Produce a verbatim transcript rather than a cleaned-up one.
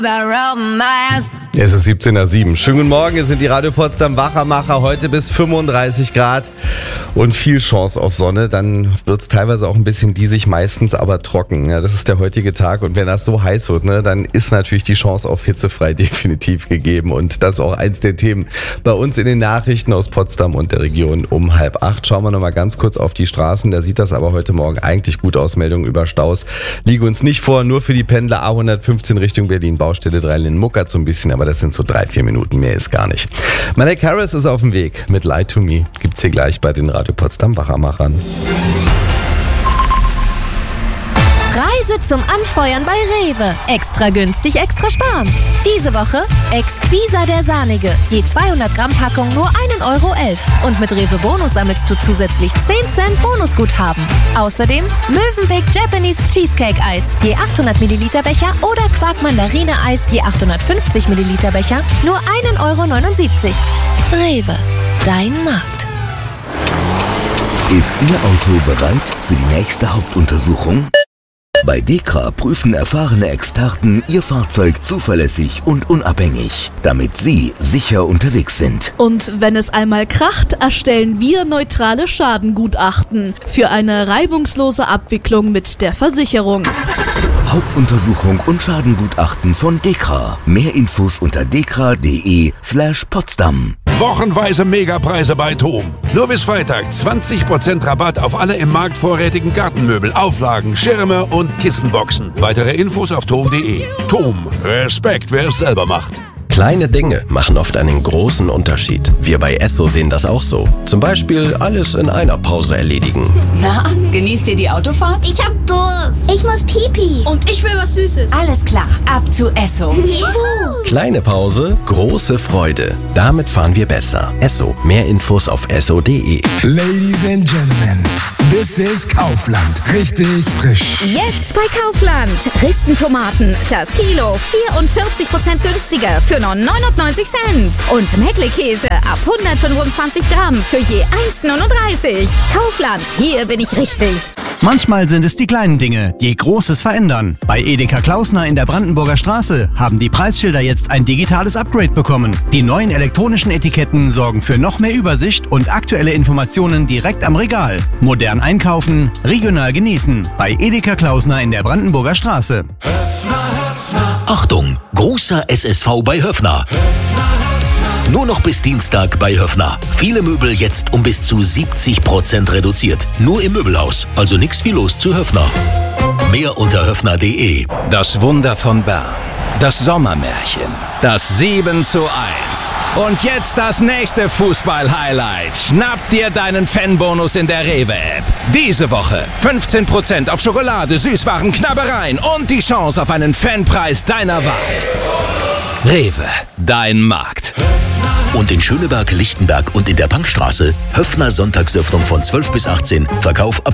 Es ist siebzehn Uhr sieben. Schönen guten Morgen, es sind die Radio Potsdam Wachermacher. Heute bis fünfunddreißig Grad und viel Chance auf Sonne. Dann wird es teilweise auch ein bisschen diesig, meistens aber trocken. Ja, das ist der heutige Tag und wenn das so heiß wird, ne, dann ist natürlich die Chance auf hitzefrei definitiv gegeben. Und das ist auch eins der Themen bei uns in den Nachrichten aus Potsdam und der Region um halb acht. Schauen wir nochmal ganz kurz auf die Straßen. Da sieht das aber heute Morgen eigentlich gut aus. Meldungen über Staus liegen uns nicht vor. Nur für die Pendler A hundertfünfzehn Richtung Berlin, Baustelle drei Linden-Muckert so ein bisschen, aber das sind so drei, vier Minuten, mehr ist gar nicht. Malek Harris ist auf dem Weg mit Lie to Me. Gibt's hier gleich bei den Radio Potsdam Wachermachern. Preise zum Anfeuern bei Rewe. Extra günstig, extra sparen. Diese Woche Exquisa der Sahnige. Je zweihundert Gramm Packung nur ein Euro elf. Und mit Rewe Bonus sammelst du zusätzlich zehn Cent Bonusguthaben. Außerdem Mövenpick Japanese Cheesecake Eis. Je achthundert Milliliter Becher oder Quark Mandarine Eis. Je achthundertfünfzig Milliliter Becher nur ein Euro neunundsiebzig. Rewe, dein Markt. Ist Ihr Auto bereit für die nächste Hauptuntersuchung? Bei DEKRA prüfen erfahrene Experten Ihr Fahrzeug zuverlässig und unabhängig, damit Sie sicher unterwegs sind. Und wenn es einmal kracht, erstellen wir neutrale Schadengutachten für eine reibungslose Abwicklung mit der Versicherung. Hauptuntersuchung und Schadengutachten von DEKRA. Mehr Infos unter dekra.de slash Potsdam. Wochenweise Megapreise bei TOM. Nur bis Freitag zwanzig Prozent Rabatt auf alle im Markt vorrätigen Gartenmöbel, Auflagen, Schirme und Kissenboxen. Weitere Infos auf tom punkt de. TOM. Respekt, wer es selber macht. Kleine Dinge machen oft einen großen Unterschied. Wir bei Esso sehen das auch so. Zum Beispiel alles in einer Pause erledigen. Na, genießt ihr die Autofahrt? Ich hab Durst. Ich muss Pipi. Und ich will was Süßes. Alles klar, ab zu Esso. Juhu. Kleine Pause, große Freude. Damit fahren wir besser. Esso. Mehr Infos auf esso punkt de. Ladies and Gentlemen, this is Kaufland. Richtig frisch. Jetzt bei Kaufland. Ristentomaten. Das Kilo vierundvierzig Prozent günstiger für nur neunundneunzig Cent. Und Meckle-Käse ab hundertfünfundzwanzig Gramm für je eins neununddreißig. Kaufland, hier bin ich richtig. Manchmal sind es die kleinen Dinge, die Großes verändern. Bei Edeka Klausner in der Brandenburger Straße haben die Preisschilder jetzt ein digitales Upgrade bekommen. Die neuen elektronischen Etiketten sorgen für noch mehr Übersicht und aktuelle Informationen direkt am Regal. Modern einkaufen, regional genießen. Bei Edeka Klausner in der Brandenburger Straße. Achtung, großer S S V bei Höffner. Nur noch bis Dienstag bei Höffner. Viele Möbel jetzt um bis zu siebzig Prozent reduziert. Nur im Möbelhaus, also nix wie los zu Höffner. Mehr unter höffner punkt de. Das Wunder von Bern. Das Sommermärchen. Das sieben zu eins. Und jetzt das nächste Fußball-Highlight. Schnapp dir deinen Fanbonus in der Rewe-App. Diese Woche fünfzehn Prozent auf Schokolade, Süßwaren, Knabbereien und die Chance auf einen Fanpreis deiner Wahl. Rewe, dein Markt. Und in Schöneberg, Lichtenberg und in der Bankstraße Höffner Sonntagsöffnung von zwölf bis achtzehn. Verkauf ab